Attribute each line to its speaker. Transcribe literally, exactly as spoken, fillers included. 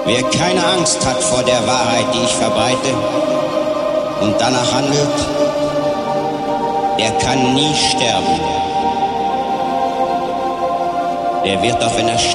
Speaker 1: Wer keine Angst hat vor der Wahrheit, die ich verbreite, und danach handelt, der kann nie sterben. Der wird auch, wenn er